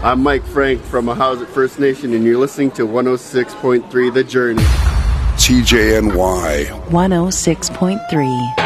I'm Mike Frank from Ahousaht First Nation, and you're listening to 106.3 The Journey. CJNY 106.3.